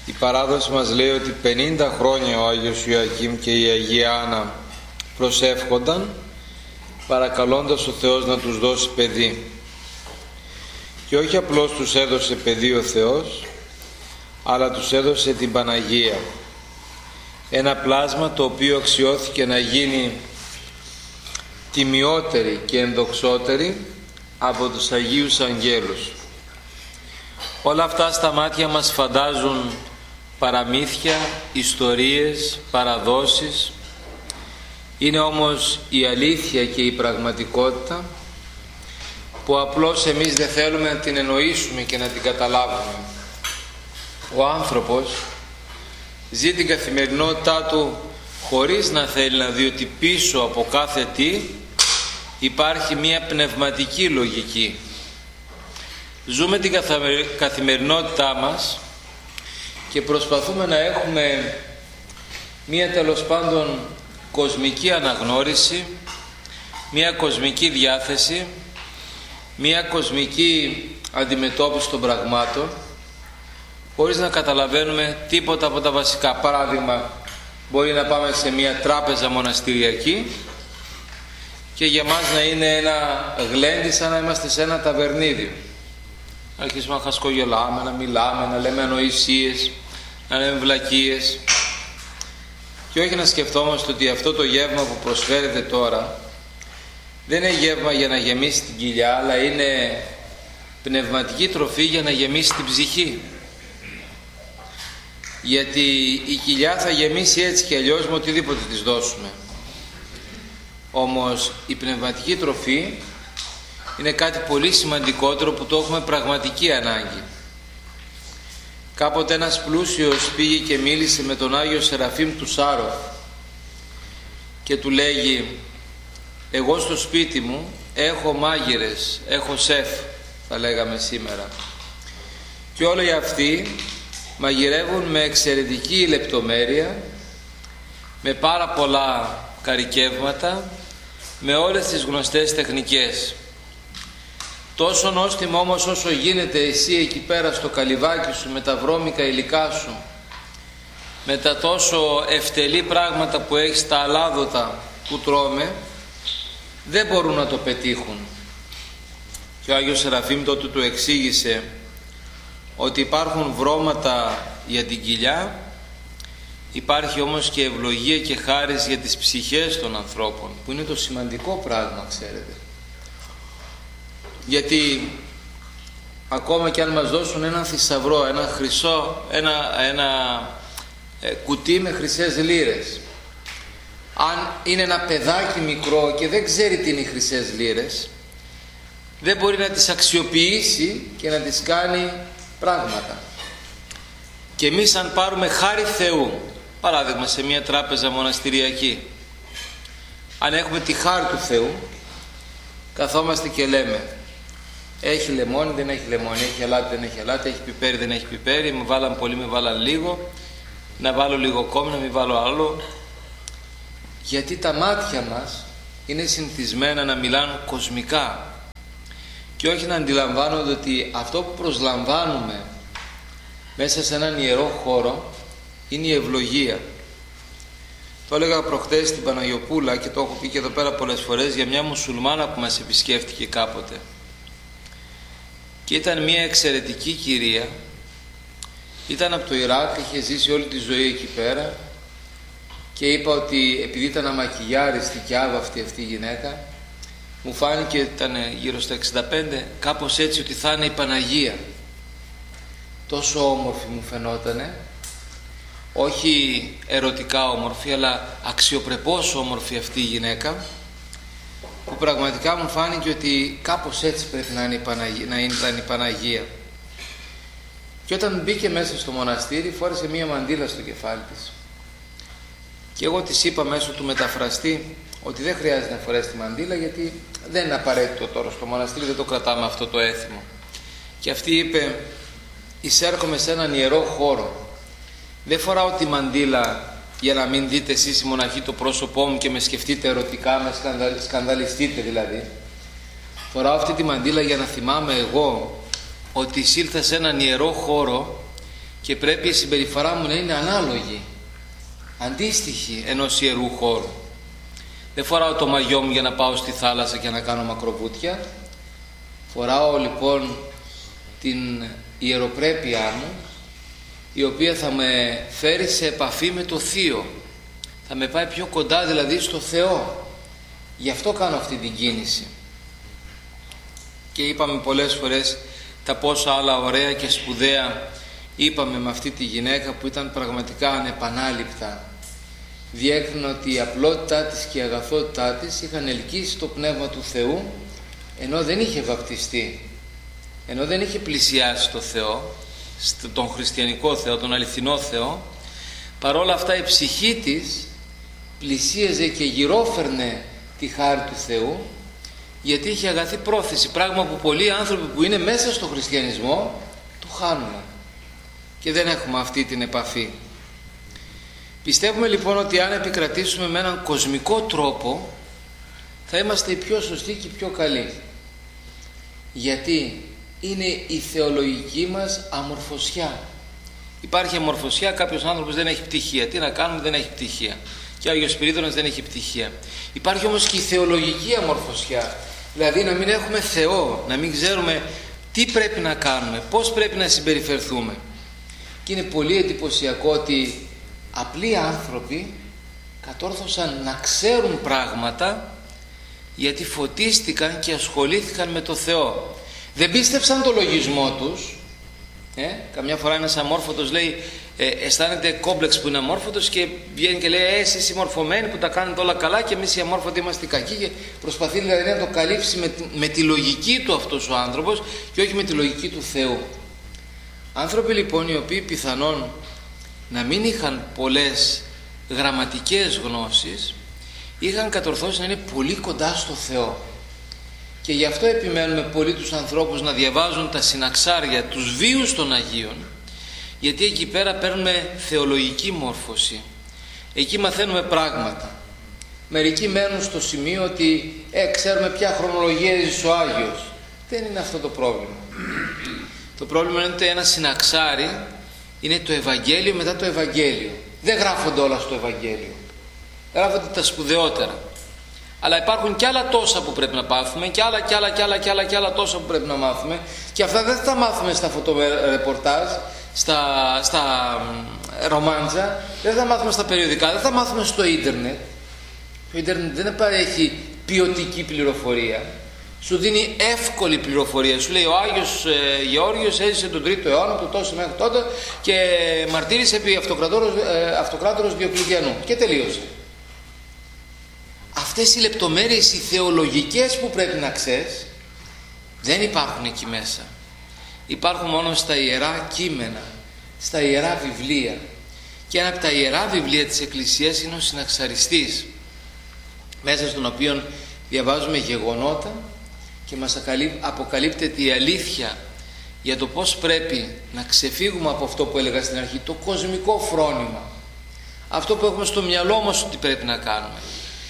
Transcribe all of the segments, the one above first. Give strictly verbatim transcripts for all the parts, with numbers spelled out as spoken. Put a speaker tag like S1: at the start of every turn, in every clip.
S1: Η παράδοση μας λέει ότι πενήντα χρόνια ο Άγιος Ιωακήμ και η Αγία Άννα προσεύχονταν παρακαλώντας ο Θεός να τους δώσει παιδί. Και όχι απλώς τους έδωσε παιδί ο Θεός, αλλά τους έδωσε την Παναγία, ένα πλάσμα το οποίο αξιώθηκε να γίνει τιμιότερη και ενδοξότερη από τους Αγίους Αγγέλους. Όλα αυτά στα μάτια μας φαντάζουν παραμύθια, ιστορίες, παραδόσεις. Είναι όμως η αλήθεια και η πραγματικότητα που απλώς εμείς δεν θέλουμε να την εννοήσουμε και να την καταλάβουμε. Ο άνθρωπος ζει την καθημερινότητά του χωρίς να θέλει να δει ότι πίσω από κάθε τι υπάρχει μια πνευματική λογική. Ζούμε την καθημερινότητά μας και προσπαθούμε να έχουμε μια τέλος πάντων κοσμική αναγνώριση, μια κοσμική διάθεση, μια κοσμική αντιμετώπιση των πραγμάτων, χωρίς να καταλαβαίνουμε τίποτα από τα βασικά. Παράδειγμα, μπορεί να πάμε σε μια τράπεζα μοναστηριακή και για μας να είναι ένα γλέντι σαν να είμαστε σε ένα ταβερνίδιο. Να αρχίσουμε να χασκογελάμε, να μιλάμε, να λέμε ανοησίες, να λέμε βλακίες και όχι να σκεφτόμαστε ότι αυτό το γεύμα που προσφέρεται τώρα δεν είναι γεύμα για να γεμίσει την κοιλιά, αλλά είναι πνευματική τροφή για να γεμίσει την ψυχή. Γιατί η κοιλιά θα γεμίσει έτσι και αλλιώς με οτιδήποτε της δώσουμε. Όμως η πνευματική τροφή είναι κάτι πολύ σημαντικότερο που το έχουμε πραγματική ανάγκη. Κάποτε ένας πλούσιος πήγε και μίλησε με τον Άγιο Σεραφείμ του Σάροφ και του λέγει: εγώ στο σπίτι μου έχω μάγειρες, έχω σεφ, θα λέγαμε σήμερα, και όλοι αυτοί μαγειρεύουν με εξαιρετική λεπτομέρεια, με πάρα πολλά καρικεύματα, με όλες τις γνωστές τεχνικές. Τόσο νόστιμο όμως όσο γίνεται εσύ εκεί πέρα στο καλυβάκι σου με τα βρώμικα υλικά σου, με τα τόσο ευτελή πράγματα που έχεις στα αλάδοτα που τρώμε, δεν μπορούν να το πετύχουν. Και ο Άγιος Σεραφείμ τότε του εξήγησε ότι υπάρχουν βρώματα για την κοιλιά, υπάρχει όμως και ευλογία και χάρις για τις ψυχές των ανθρώπων, που είναι το σημαντικό πράγμα, ξέρετε. Γιατί ακόμα και αν μας δώσουν έναν θησαυρό, ένα χρυσό, ένα, ένα ε, κουτί με χρυσές λίρες, αν είναι ένα παιδάκι μικρό και δεν ξέρει τι είναι οι χρυσές λίρες, δεν μπορεί να τις αξιοποιήσει και να τις κάνει πράγματα. Και εμείς αν πάρουμε χάρη Θεού, παράδειγμα σε μια τράπεζα μοναστηριακή, αν έχουμε τη χάρη του Θεού, καθόμαστε και λέμε: έχει λεμόνι, δεν έχει λεμόνι, έχει αλάτι, δεν έχει αλάτι, έχει πιπέρι, δεν έχει πιπέρι, με βάλαν πολύ, με βάλαν λίγο, να βάλω λίγο ακόμη, να μην βάλω άλλο. Γιατί τα μάτια μας είναι συνηθισμένα να μιλάνε κοσμικά και όχι να αντιλαμβάνονται ότι αυτό που προσλαμβάνουμε μέσα σε έναν ιερό χώρο είναι η ευλογία. Το έλεγα προχτές στην Παναγιοπούλα και το έχω πει και εδώ πέρα πολλές φορές για μια μουσουλμάνα που μας επισκέφτηκε κάποτε. Και ήταν μια εξαιρετική κυρία, ήταν από το Ιράκ, είχε ζήσει όλη τη ζωή εκεί πέρα και είπα ότι επειδή ήταν αμακιγιάριστη και άβαυτη αυτή η γυναίκα, μου φάνηκε, ήταν γύρω στα εξήντα πέντε, κάπως έτσι, ότι θα είναι η Παναγία. Τόσο όμορφη μου φαινότανε, όχι ερωτικά όμορφη, αλλά αξιοπρεπώς όμορφη αυτή η γυναίκα, που πραγματικά μου φάνηκε ότι κάπως έτσι πρέπει να είναι η Παναγία, να ήταν η Παναγία. Και όταν μπήκε μέσα στο μοναστήρι, φόρεσε μία μαντήλα στο κεφάλι της. Και εγώ της είπα μέσω του μεταφραστή ότι δεν χρειάζεται να φορέσει τη μαντήλα, γιατί δεν είναι απαραίτητο τώρα στο μοναστήρι, δεν το κρατάμε αυτό το έθιμο. Και αυτή είπε: εισέρχομαι σε έναν ιερό χώρο, δεν φοράω τη μαντήλα για να μην δείτε εσείς οι μοναχοί το πρόσωπό μου και με σκεφτείτε ερωτικά, με σκανδα... σκανδαλιστείτε δηλαδή. Φοράω αυτή τη μαντήλα για να θυμάμαι εγώ ότι εισήλθα σε έναν ιερό χώρο και πρέπει η συμπεριφορά μου να είναι ανάλογη, αντίστοιχη ενός ιερού χώρου. Δεν φοράω το μαγιό μου για να πάω στη θάλασσα και να κάνω μακροβούτια. Φοράω λοιπόν την ιεροπρέπειά μου, η οποία θα με φέρει σε επαφή με το Θείο, θα με πάει πιο κοντά δηλαδή στο Θεό. Γι' αυτό κάνω αυτή την κίνηση. Και είπαμε πολλές φορές τα πόσα άλλα ωραία και σπουδαία είπαμε με αυτή τη γυναίκα, που ήταν πραγματικά ανεπανάληπτα. Διέκρινε ότι η απλότητά της και η αγαθότητά της είχαν ελκύσει το Πνεύμα του Θεού, ενώ δεν είχε βαπτιστεί, ενώ δεν είχε πλησιάσει το Θεό, τον χριστιανικό Θεό, τον αληθινό Θεό. Παρόλα αυτά η ψυχή της πλησίαζε και γυρόφερνε τη χάρη του Θεού, γιατί είχε αγαθή πρόθεση, πράγμα που πολλοί άνθρωποι που είναι μέσα στο χριστιανισμό το χάνουμε και δεν έχουμε αυτή την επαφή. Πιστεύουμε λοιπόν ότι αν επικρατήσουμε με έναν κοσμικό τρόπο θα είμαστε οι πιο σωστοί και οι πιο καλοί, γιατί είναι η θεολογική μας αμορφωσιά. Υπάρχει αμορφωσιά, κάποιος άνθρωπος δεν έχει πτυχία, τι να κάνουμε, δεν έχει πτυχία, και ο Άγιος Σπυρίδωνας δεν έχει πτυχία. Υπάρχει όμως και η θεολογική αμορφωσιά, δηλαδή να μην έχουμε Θεό, να μην ξέρουμε τι πρέπει να κάνουμε, πώς πρέπει να συμπεριφερθούμε. Και είναι πολύ εντυπωσιακό ότι απλοί άνθρωποι κατόρθωσαν να ξέρουν πράγματα, γιατί φωτίστηκαν και ασχολήθηκαν με το Θεό. Δεν πίστεψαν το λογισμό τους. Ε, καμιά φορά ένας αμόρφωτος λέει, ε, αισθάνεται κόμπλεξ που είναι αμόρφωτος και βγαίνει και λέει, ε, εσείς οι μορφωμένοι που τα κάνετε όλα καλά και εμείς οι αμόρφωτοι είμαστε κακοί, και προσπαθεί δηλαδή να το καλύψει με, με τη λογική του αυτός ο άνθρωπος και όχι με τη λογική του Θεού. Άνθρωποι λοιπόν οι οποίοι πιθανόν να μην είχαν πολλές γραμματικές γνώσεις, είχαν κατορθώσει να είναι πολύ κοντά στο Θεό. Και γι' αυτό επιμένουμε πολύ τους ανθρώπους να διαβάζουν τα συναξάρια, τους βίους των Αγίων, γιατί εκεί πέρα παίρνουμε θεολογική μόρφωση, εκεί μαθαίνουμε πράγματα. Μερικοί μένουν στο σημείο ότι ε, ξέρουμε ποια χρονολογία έζησε ο Άγιος. Δεν είναι αυτό το πρόβλημα. Το πρόβλημα είναι ότι ένα συναξάρι είναι το Ευαγγέλιο μετά το Ευαγγέλιο. Δεν γράφονται όλα στο Ευαγγέλιο, γράφονται τα σπουδαιότερα. Αλλά υπάρχουν και άλλα τόσα που πρέπει να μάθουμε, και άλλα και άλλα και άλλα και άλλα και άλλα τόσα που πρέπει να μάθουμε, και αυτά δεν θα τα μάθουμε στα φωτορεπορτάζ, στα, στα ρομάντζα, δεν θα μάθουμε στα περιοδικά, δεν θα μάθουμε στο ίντερνετ. Το ίντερνετ δεν παρέχει ποιοτική πληροφορία, σου δίνει εύκολη πληροφορία. Σου λέει ο Άγιος ε, Γεώργιος έζησε τον τρίτο αιώνα, το τόσο μέχρι τότε, και μαρτύρησε επί αυτοκράτορος, ε, αυτοκράτορος Διοκλητιανού, και τελείωσε. Αυτές οι λεπτομέρειες, οι θεολογικές που πρέπει να ξέρεις, δεν υπάρχουν εκεί μέσα. Υπάρχουν μόνο στα ιερά κείμενα, στα ιερά βιβλία. Και ένα από τα ιερά βιβλία της Εκκλησίας είναι ο Συναξαριστής, μέσα στον οποίο διαβάζουμε γεγονότα και μας αποκαλύπτεται η αλήθεια για το πώς πρέπει να ξεφύγουμε από αυτό που έλεγα στην αρχή, το κοσμικό φρόνημα, αυτό που έχουμε στο μυαλό μας ότι πρέπει να κάνουμε.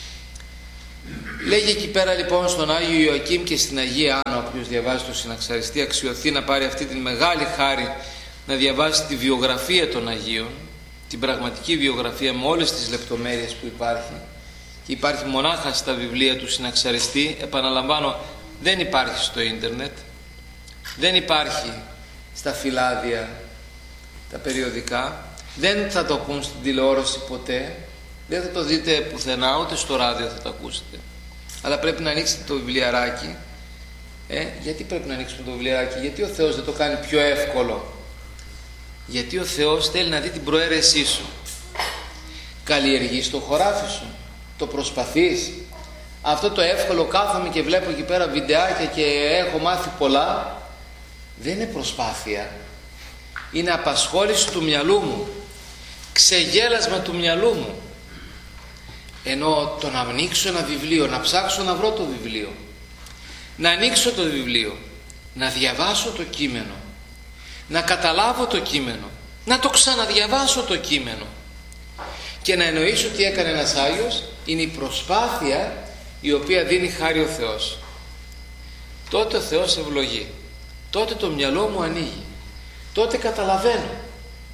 S1: Λέγει εκεί πέρα λοιπόν στον Άγιο Ιωακήμ και στην Αγία Άννα, όποιος διαβάζει το Συναξαριστή αξιωθεί να πάρει αυτή τη μεγάλη χάρη, να διαβάσει τη βιογραφία των Αγίων, την πραγματική βιογραφία με όλες τις λεπτομέρειες που υπάρχει, και υπάρχει μονάχα στα βιβλία του Συναξαριστή. Επαναλαμβάνω, δεν υπάρχει στο ίντερνετ, δεν υπάρχει στα φυλάδια τα περιοδικά, δεν θα το ακούν στην τηλεόραση ποτέ, δεν θα το δείτε πουθενά, ούτε στο ράδιο θα το ακούσετε. Αλλά πρέπει να ανοίξετε το βιβλιαράκι. Ε, γιατί πρέπει να ανοίξουμε το βιβλιαράκι? Γιατί ο Θεός δεν το κάνει πιο εύκολο? Γιατί ο Θεός θέλει να δει την προαίρεσή σου. Καλλιεργείς το χωράφι σου, το προσπαθείς? Αυτό το εύκολο, κάθομαι και βλέπω εκεί πέρα βιντεάκια και έχω μάθει πολλά, δεν είναι προσπάθεια, είναι απασχόληση του μυαλού μου, ξεγέλασμα του μυαλού μου. Ενώ το να ανοίξω ένα βιβλίο, να ψάξω να βρω το βιβλίο, να ανοίξω το βιβλίο, να διαβάσω το κείμενο, να καταλάβω το κείμενο, να το ξαναδιαβάσω το κείμενο και να εννοήσω τι έκανε ένας Άγιος, είναι η προσπάθεια η οποία δίνει χάρη ο Θεός. Τότε ο Θεός ευλογεί, τότε το μυαλό μου ανοίγει, τότε καταλαβαίνω,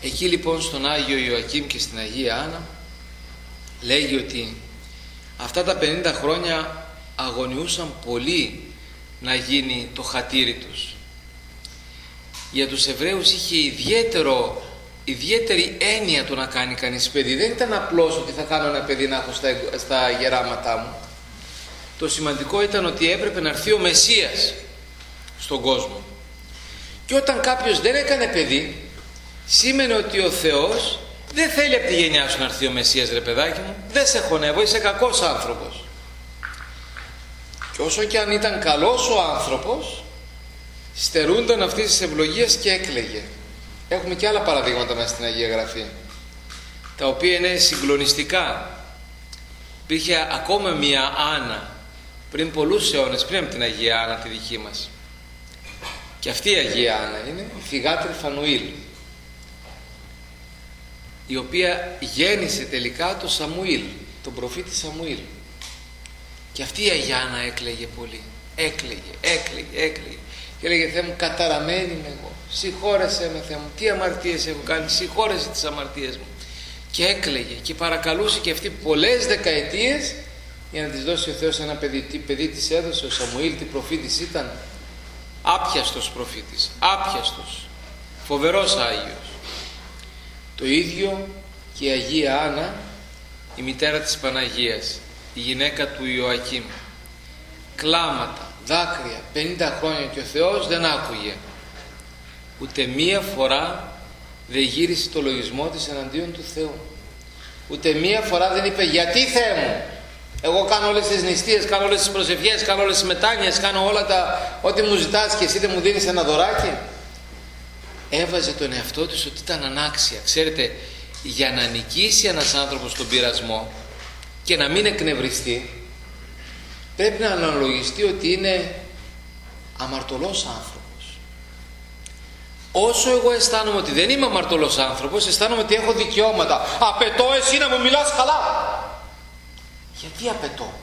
S1: Εκεί λοιπόν στον Άγιο Ιωακήμ και στην Αγία Άννα λέγει ότι αυτά τα πενήντα χρόνια αγωνιούσαν πολύ να γίνει το χατήρι τους. Για τους Εβραίους είχε ιδιαίτερο, ιδιαίτερη έννοια το να κάνει κανείς παιδί. Δεν ήταν απλώς ότι θα κάνω ένα παιδί να έχω στα, στα γεράματά μου. Το σημαντικό ήταν ότι έπρεπε να έρθει ο Μεσσίας στον κόσμο. Και όταν κάποιος δεν έκανε παιδί, σήμαινε ότι ο Θεός δεν θέλει από τη γενιά σου να έρθει ο Μεσσίας, ρε παιδάκι μου, δεν σε χωνεύω, είσαι κακός άνθρωπος. Και όσο και αν ήταν καλός ο άνθρωπος, στερούνταν αυτής της ευλογίας και έκλαιγε. Έχουμε και άλλα παραδείγματα μέσα στην Αγία Γραφή, τα οποία είναι συγκλονιστικά. Υπήρχε ακόμα μία Άννα πριν πολλούς αιώνες, πριν από την Αγία Άννα τη δική μας. Και αυτή η Αγία Άννα είναι η θυγάτρη Φανουήλ, η οποία γέννησε τελικά τον Σαμουήλ, τον προφήτη Σαμουήλ. Και αυτή η Αγία Άννα έκλαιγε πολύ. Έκλαιγε, έκλαιγε, έκλαιγε. Και έλεγε: Θεέ μου, καταραμένη είμαι εγώ. Συγχώρεσέ με, Θεέ μου. Τι αμαρτίες έχω κάνει, συγχώρεσέ τις αμαρτίες μου. Και έκλαιγε και παρακαλούσε και αυτή πολλές δεκαετίες για να της δώσει ο Θεός ένα παιδί. Τι παιδί της έδωσε ο Σαμουήλ, τι προφήτης ήταν? Άπιαστος προφήτης, άπιαστος, φοβερός Άγιος. Το ίδιο και η Αγία Άννα, η μητέρα της Παναγίας, η γυναίκα του Ιωακήμ. Κλάματα, δάκρυα, πενήντα χρόνια, και ο Θεός δεν άκουγε. Ούτε μία φορά δεν γύρισε το λογισμό της εναντίον του Θεού. Ούτε μία φορά δεν είπε: γιατί, Θεέ μου, εγώ κάνω όλες τις νηστείες, κάνω όλες τις προσευχές, κάνω όλες τις μετάνοιες, κάνω όλα τα ό,τι μου ζητάς και εσύ δεν μου δίνεις ένα δωράκι? Έβαζε τον εαυτό της ότι ήταν ανάξια. Ξέρετε, για να νικήσει ένας άνθρωπος τον πειρασμό και να μην εκνευριστεί, πρέπει να αναλογιστεί ότι είναι αμαρτωλός άνθρωπος. Όσο εγώ αισθάνομαι ότι δεν είμαι αμαρτωλός άνθρωπος, αισθάνομαι ότι έχω δικαιώματα. Απαιτώ εσύ να μου μιλάς καλά. Γιατί απαιτώ?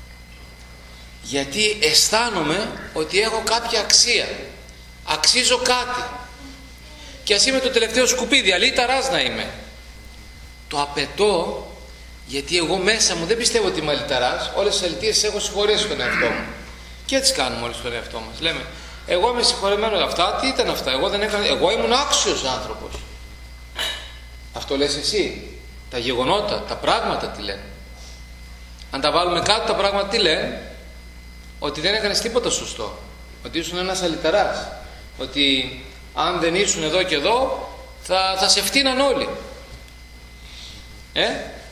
S1: Γιατί αισθάνομαι ότι έχω κάποια αξία, αξίζω κάτι. Και ας είμαι το τελευταίο σκουπίδι, αλήταρας να είμαι. Το απαιτώ γιατί εγώ μέσα μου δεν πιστεύω ότι είμαι αλήταρας. Όλες τις αλητίες έχω συγχωρέσει στον εαυτό μου. Και έτσι κάνουμε όλοι στον εαυτό μας. Λέμε: εγώ είμαι συγχωρεμένος. Αυτά τι ήταν αυτά? Εγώ δεν έκανα. Εγώ ήμουν άξιος άνθρωπος. Αυτό λες εσύ? Τα γεγονότα, τα πράγματα τι λένε? Αν τα βάλουμε κάτω, τα πράγματα τι λένε? Ότι δεν έκανες τίποτα σωστό. Ότι ήσουν ένας αληταράς. Ότι αν δεν ήσουν εδώ και εδώ, θα, θα σε φτύναν όλοι. Ε?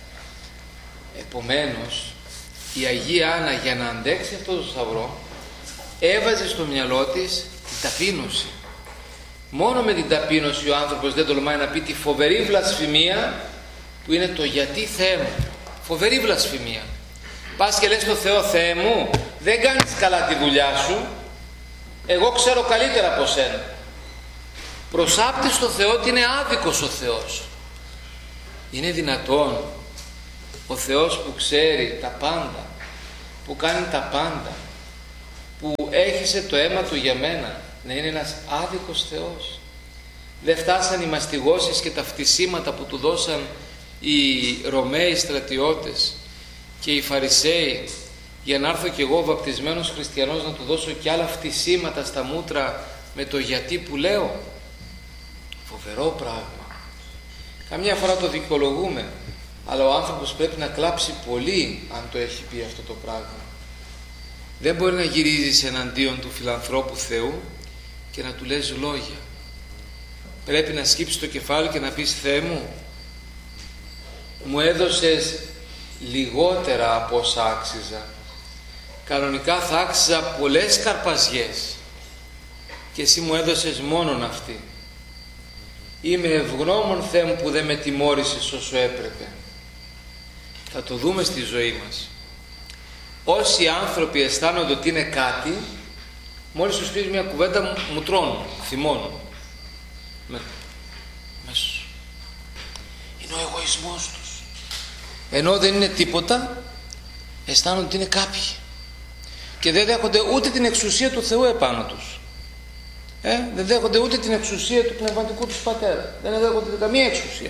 S1: Επομένως, η Αγία Άννα, για να αντέξει αυτό το σταυρό, έβαζε στο μυαλό της την ταπείνωση. Μόνο με την ταπείνωση ο άνθρωπος δεν τολμάει να πει τη φοβερή βλασφημία που είναι το γιατί, Θεέ μου. Φοβερή βλασφημία. Πας και λες στο Θεό: Θεέ μου, δεν κάνεις καλά τη δουλειά σου, εγώ ξέρω καλύτερα από σένα. Προσάπτεις στο Θεό ότι είναι άδικος ο Θεός. Είναι δυνατόν ο Θεός που ξέρει τα πάντα, που κάνει τα πάντα, που έχισε το αίμα του για μένα, να είναι ένας άδικος Θεός? Δεν φτάσαν οι μαστιγώσεις και τα φτισήματα που του δώσαν οι Ρωμαίοι στρατιώτες και οι Φαρισαίοι, για να έρθω κι εγώ βαπτισμένος χριστιανός να του δώσω κι άλλα φτισήματα στα μούτρα με το γιατί που λέω? Φοβερό πράγμα. Καμιά φορά το δικαιολογούμε, αλλά ο άνθρωπος πρέπει να κλάψει πολύ αν το έχει πει αυτό το πράγμα. Δεν μπορεί να γυρίζεις εναντίον του φιλανθρώπου Θεού και να του λες λόγια. Πρέπει να σκύψεις το κεφάλι και να πεις: Θεέ μου, μου έδωσες λιγότερα από όσα άξιζα. Κανονικά θα άξιζα πολλές καρπαζιές και εσύ μου έδωσες μόνον αυτή. Είμαι ευγνώμων, Θεέ μου, που δεν με τιμώρησες όσο έπρεπε. Θα το δούμε στη ζωή μας. Όσοι άνθρωποι αισθάνονται ότι είναι κάτι, μόλις τους πεις μια κουβέντα μου, μου τρώνουν, θυμώνουν. Με... Μες... Είναι ο εγωισμός τους. Ενώ δεν είναι τίποτα, αισθάνονται ότι είναι κάποιοι. Και δεν δέχονται ούτε την εξουσία του Θεού επάνω τους. Ε, δεν δέχονται ούτε την εξουσία του πνευματικού τους πατέρα. Δεν δέχονται καμία εξουσία.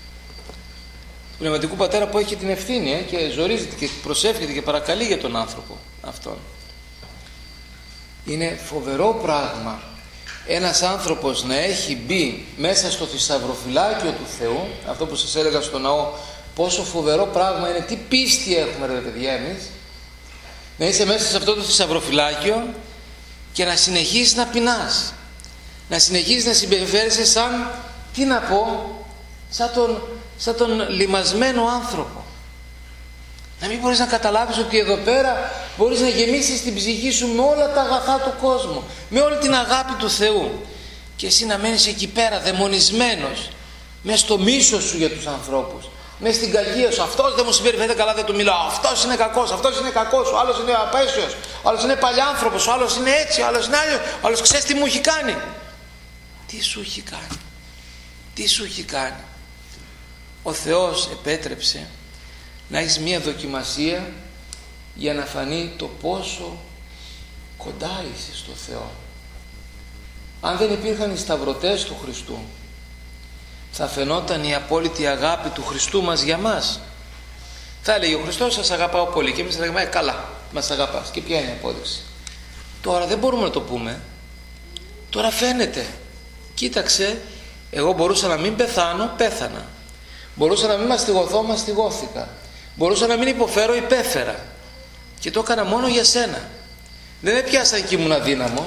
S1: Του πνευματικού πατέρα που έχει την ευθύνη ε, και ζορίζεται και προσεύχεται και παρακαλεί για τον άνθρωπο αυτόν. Είναι φοβερό πράγμα ένας άνθρωπος να έχει μπει μέσα στο θησαυροφυλάκιο του Θεού, αυτό που σας έλεγα στο ναό, πόσο φοβερό πράγμα είναι, τι πίστη έχουμε ρε παιδιά εμείς, να είσαι μέσα σε αυτό το θησαυροφυλάκιο και να συνεχίσεις να πεινάς, να συνεχίσεις να συμπεριφέρεσαι σαν, τι να πω, σαν τον, σαν τον λιμασμένο άνθρωπο. Να μην μπορείς να καταλάβεις ότι εδώ πέρα μπορείς να γεμίσεις την ψυχή σου με όλα τα αγαθά του κόσμου, με όλη την αγάπη του Θεού, και εσύ να μένεις εκεί πέρα δαιμονισμένος μες στο μίσος σου για τους ανθρώπους, μες στην κακία σου. Αυτός δεν μου συμπεριφέρεται καλά, δεν του μιλάω, αυτός είναι κακός, αυτός είναι κακός, ο άλλος είναι απέσιος, ο άλλος είναι παλιάνθρωπος, ο άλλος είναι έτσι, ο άλλος είναι άλλος, ο άλλος ξέρεις τι μου έχει κάνει. Τι σου έχει κάνει, τι σου έχει κάνει. Ο Θεός επέτρεψε να έχεις μία δοκιμασία για να φανεί το πόσο κοντά είσαι στο Θεό. Αν δεν υπήρχαν οι σταυρωτές του Χριστού, θα φαινόταν η απόλυτη αγάπη του Χριστού μας για μας. Θα έλεγε ο Χριστός, σας αγαπάω πολύ, και εμείς θα λέγαμε, ε, καλά, μας αγαπάς, και ποια είναι η απόδειξη? Τώρα δεν μπορούμε να το πούμε, τώρα φαίνεται. Κοίταξε, εγώ μπορούσα να μην πεθάνω, πέθανα. Μπορούσα να μην μαστιγωθώ, μαστιγώθηκα. Μπορούσα να μην υποφέρω, υπέφερα. Και το έκανα μόνο για σένα. Δεν με πιάσαν και ήμουν αδύναμος.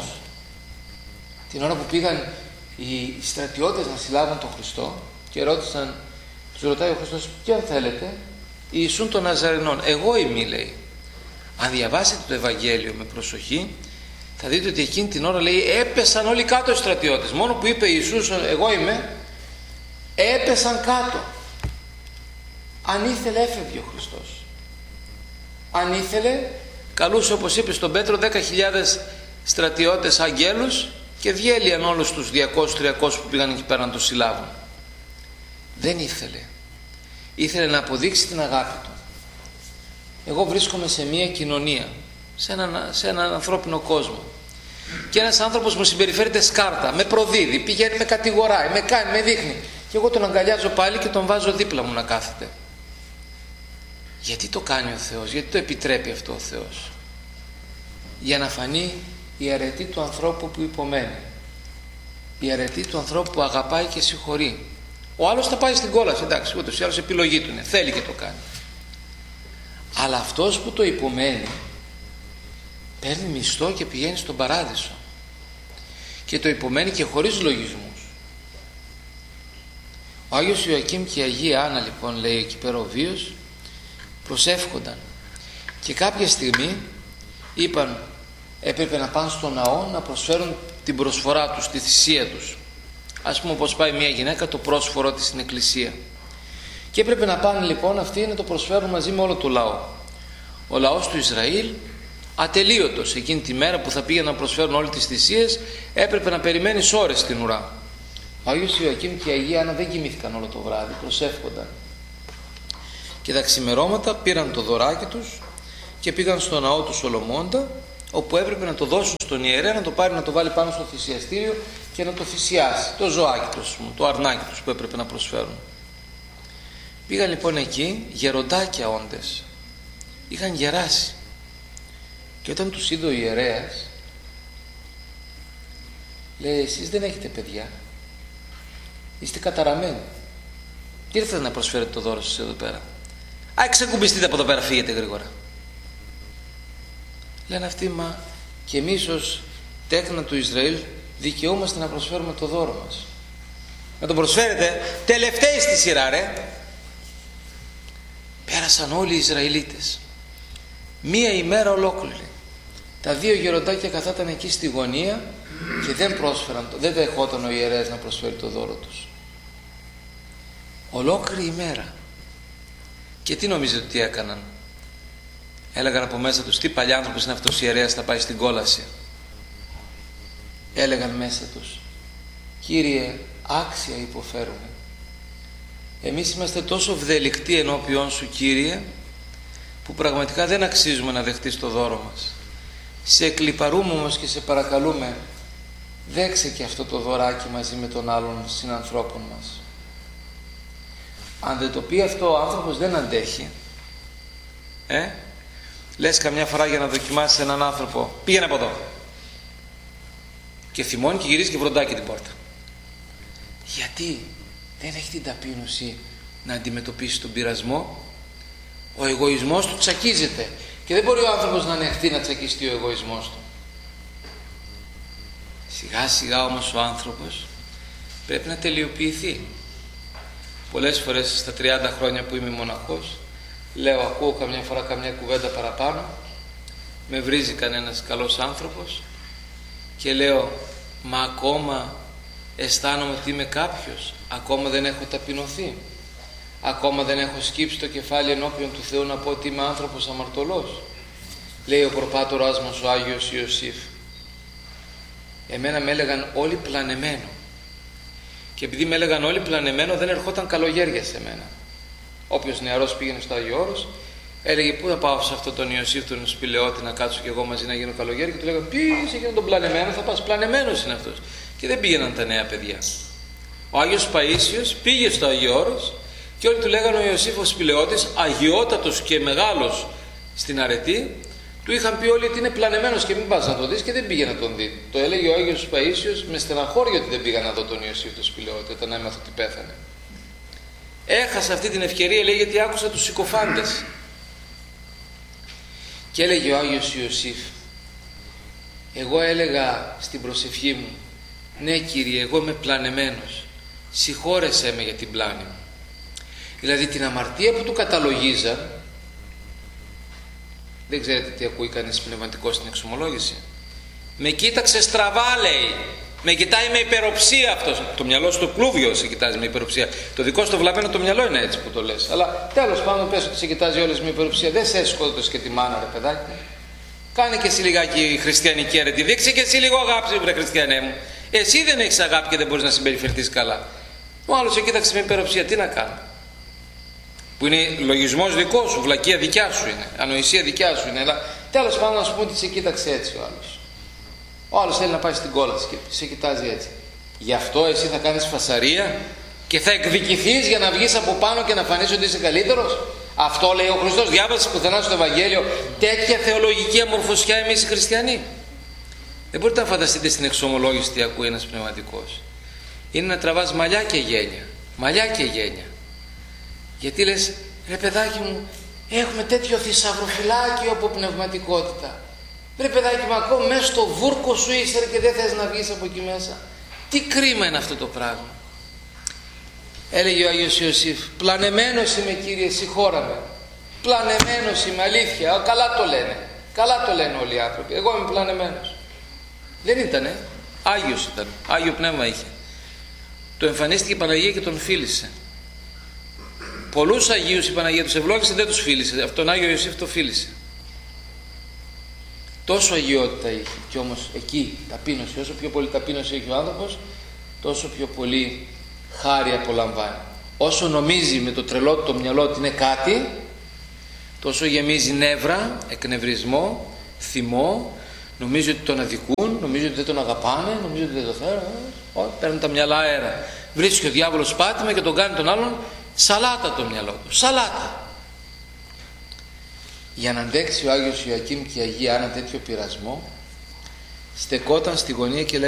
S1: Την ώρα που πήγαν οι στρατιώτες να συλλάβουν τον Χριστό και ρώτησαν, τους ρωτάει ο Χριστός, ποιον θέλετε? Ιησούν των Ναζαρηνών. Εγώ είμαι, λέει. Αν διαβάσετε το Ευαγγέλιο με προσοχή, θα δείτε ότι εκείνη την ώρα, λέει, έπεσαν όλοι κάτω οι στρατιώτες. Μόνο που είπε Ιησούς, εγώ είμαι, έπεσαν κάτω. Αν ήθελε, έφευγε ο Χριστός. Αν ήθελε, καλούσε, όπως είπε στον Πέτρο, δέκα χιλιάδες στρατιώτες αγγέλους και διέλυαν όλους τους διακόσιους τριακόσιους που πήγαν εκεί πέρα να τους συλλάβουν. Δεν ήθελε. Ήθελε να αποδείξει την αγάπη του. Εγώ βρίσκομαι σε μια κοινωνία, σε έναν, σε έναν ανθρώπινο κόσμο, και ένας άνθρωπος μου συμπεριφέρεται σκάρτα, με προδίδει, πηγαίνει, με κατηγοράει, με κάνει, με δείχνει, και εγώ τον αγκαλιάζω πάλι και τον βάζω δίπλα μου να κάθεται. Γιατί το κάνει ο Θεός? Γιατί το επιτρέπει αυτό ο Θεός? Για να φανεί η αρετή του ανθρώπου που υπομένει, η αρετή του ανθρώπου που αγαπάει και συγχωρεί. Ο άλλος θα πάει στην κόλαση, εντάξει, ούτως ή άλλως επιλογή του είναι, θέλει και το κάνει. Αλλά αυτός που το υπομένει παίρνει μισθό και πηγαίνει στον παράδεισο, και το υπομένει και χωρίς λογισμούς. Ο Άγιος Ιωακήμ και η Αγία Άννα, λοιπόν, λέει εκεί πέρα ο βίος, προσεύχονταν, και κάποια στιγμή είπαν, έπρεπε να πάνε στο ναό να προσφέρουν την προσφορά τους, τη θυσία τους. Ας πούμε, όπως πάει μια γυναίκα το πρόσφορό της στην εκκλησία, και έπρεπε να πάνε λοιπόν αυτοί να το προσφέρουν μαζί με όλο το λαό. Ο λαός του Ισραήλ, ατελείωτος, εκείνη τη μέρα που θα πήγαιναν να προσφέρουν όλες τις θυσίες, έπρεπε να περιμένεις ώρες στην ουρά. Ο Άγιος Ιωακήμ και η Αγία Άννα δεν κοιμήθηκαν όλο το βράδυ, προσεύχονταν. Και τα ξημερώματα πήραν το δωράκι τους και πήγαν στο ναό του Σολομώντα, όπου έπρεπε να το δώσουν στον ιερέα, να το πάρει, να το βάλει πάνω στο θυσιαστήριο και να το θυσιάσει, το ζωάκι τους, το αρνάκι τους που έπρεπε να προσφέρουν. Πήγαν λοιπόν εκεί γεροντάκια όντες, είχαν γεράσει, και όταν τους είδε ο ιερέας, λέει, εσείς δεν έχετε παιδιά, είστε καταραμένοι, τι ήρθατε να προσφέρετε το δώρο σας εδώ πέρα? Α, ξεκουμπιστείτε από εδώ πέρα, φύγετε γρήγορα. Λένε αυτοί, μα και εμείς ως τέκνα του Ισραήλ δικαιούμαστε να προσφέρουμε το δώρο μας. Να το προσφέρετε, τελευταίοι στη σειρά, ρε. Πέρασαν όλοι οι Ισραηλίτες, μία ημέρα ολόκληρη. Τα δύο γεροντάκια καθάταν εκεί στη γωνία και δεν πρόσφεραν, δεν δεχόταν ο ιερέας να προσφέρει το δώρο τους. Ολόκληρη ημέρα. Και τι νομίζετε τι έκαναν? Έλεγαν από μέσα τους, τι παλιάνθρωπος είναι αυτός ο ιερέας, θα πάει στην κόλαση. Έλεγαν μέσα τους, Κύριε, άξια υποφέρουμε. Εμείς είμαστε τόσο βδελικτοί ενώπιόν σου, Κύριε, που πραγματικά δεν αξίζουμε να δεχτείς το δώρο μας. Σε εκλιπαρούμε όμως και σε παρακαλούμε, δέξε και αυτό το δωράκι μαζί με τον άλλον συνανθρώπων μας. Αν δεν το πει αυτό, ο άνθρωπος δεν αντέχει. Ε? Λες καμιά φορά για να δοκιμάσεις έναν άνθρωπο, πήγαινε από εδώ, και θυμώνει και γυρίζει και βροντάκι την πόρτα. Γιατί δεν έχει την ταπείνωση να αντιμετωπίσει τον πειρασμό. Ο εγωισμός του τσακίζεται και δεν μπορεί ο άνθρωπος να ανεχθεί να τσακιστεί ο εγωισμός του. Σιγά σιγά όμως ο άνθρωπος πρέπει να τελειοποιηθεί. Πολλές φορές στα τριάντα χρόνια που είμαι μοναχός, λέω, ακούω καμιά φορά καμιά κουβέντα παραπάνω, με βρίζει κανένας καλός άνθρωπος και λέω, μα ακόμα αισθάνομαι ότι είμαι κάποιος, ακόμα δεν έχω ταπεινωθεί, ακόμα δεν έχω σκύψει το κεφάλι ενώπιον του Θεού να πω ότι είμαι άνθρωπος αμαρτωλός. Λέει ο προπάτοράς μας ο Άγιος Ιωσήφ, εμένα με έλεγαν όλοι πλανεμένο, και επειδή με έλεγαν όλοι πλανεμένο δεν ερχόταν καλογέρια σε μένα. Όποιος νεαρός πήγαινε στο Άγιο Όρος, έλεγε, πού θα πάω σε αυτόν τον Ιωσήφ τον Σπηλαιώτη να κάτσω κι εγώ μαζί να γίνω καλογέρι, και του λέγανε, πήγαινε σε εκείνον τον πλανεμένο, θα πας, πλανεμένος είναι αυτός. Και δεν πήγαιναν τα νέα παιδιά. Ο Άγιος Παΐσιος πήγε στο Άγιο Όρος και όλοι του λέγανε, ο Ιωσήφ ο Σπηλαιώτης, αγιότατος και μεγάλος στην αρετή, του είχαν πει όλοι ότι είναι πλανεμένος και μην πας να το δεις, και δεν πήγε να τον δει. Το έλεγε ο Άγιος Παΐσιος με στεναχώρια ότι δεν πήγα να δω τον Ιωσήφ τον Σπηλαιώτη όταν έμαθα ότι πέθανε. Έχασα αυτή την ευκαιρία, λέει, γιατί άκουσα τους συκοφάντες. Και έλεγε ο Άγιος Ιωσήφ, εγώ έλεγα στην προσευχή μου, ναι Κύριε, εγώ είμαι πλανεμένος, συγχώρεσέ με για την πλάνη μου. Δηλαδή την αμαρτία που του καταλογίζαν, δεν ξέρετε τι ακούει κανείς πνευματικό στην εξομολόγηση, με κοίταξε στραβά, λέει, με κοιτάει με υπεροψία αυτός. Το μυαλό στο κλούβιο σε κοιτάζει με υπεροψία. Το δικό στο βλαμμένο το μυαλό είναι έτσι που το λες. Αλλά τέλος πάντων πες ότι σε κοιτάζει όλες με υπεροψία. Δεν σε σκότωσες και τη μάνα, ρε παιδάκι. Κάνε και εσύ λιγάκι χριστιανική αίρετη. Δείξε και εσύ λίγο αγάπη, βρε χριστιανέ μου. Εσύ δεν έχεις αγάπη και δεν μπορείς να συμπεριφερθείς καλά. Ο άλλος σε κοίταξε με υπεροψία. Τι να κάνω. Που είναι λογισμός δικό σου, βλακεία δικιά σου είναι, ανοησία δικιά σου είναι. Αλλά τέλος πάντων να σου πούμε ότι σε κοίταξε έτσι ο άλλος. Ο άλλος θέλει να πάει στην κόλαση και σε κοιτάζει έτσι. Γι' αυτό εσύ θα κάνεις φασαρία και θα εκδικηθείς για να βγεις από πάνω και να φανείς ότι είσαι καλύτερος. Αυτό λέει ο Χριστός. Διάβασες πουθενά στο Ευαγγέλιο τέτοια θεολογική αμορφωσιά εμείς οι χριστιανοί? Δεν μπορείτε να φανταστείτε στην εξομολόγηση τι ακούει ένας πνευματικός. Είναι να τραβάς μαλλιά και γένια. Μαλλιά και γένια. Γιατί λες, ρε παιδάκι μου, έχουμε τέτοιο θησαυροφυλάκιο από πνευματικότητα. Ρε παιδάκι μου, ακόμα μέσα στο βούρκο σου είσαι και δεν θες να βγεις από εκεί μέσα. Τι κρίμα είναι αυτό το πράγμα. Έλεγε ο Άγιος Ιωσήφ, πλανεμένος είμαι Κύριε, συγχώραμε. Πλανεμένος είμαι, αλήθεια. Καλά το λένε. Καλά το λένε όλοι οι άνθρωποι. Εγώ είμαι πλανεμένος. Δεν ήτανε. Άγιος ήταν. Άγιο πνεύμα είχε. Το εμφανίστηκε η Παναγία και τον φίλησε. Πολλούς Αγίους η Παναγία τους ευλόγησε, δεν τους φίλησε. Αυτόν Άγιο Ιωσήφ το φίλησε. Τόσο αγιότητα είχε, και όμως εκεί ταπείνωση, όσο πιο πολύ ταπείνωση έχει ο άνθρωπος, τόσο πιο πολύ χάρη απολαμβάνει. Όσο νομίζει με το τρελό του το μυαλό ότι είναι κάτι, τόσο γεμίζει νεύρα, εκνευρισμό, θυμό, νομίζει ότι τον αδικούν, νομίζει ότι δεν τον αγαπάνε, νομίζει ότι δεν τον θέλουν, όχι, παίρνουν τα μυαλά αέρα. Βρίσκει ο διάβολος πάτημα και τον κάνει τον άλλον σαλάτα το μυαλό του, σαλάτα. Για να αντέξει ο Άγιος Ιωακήμ και η Αγία Άννα τέτοιο πειρασμό, στεκόταν στη γωνία και λέγανε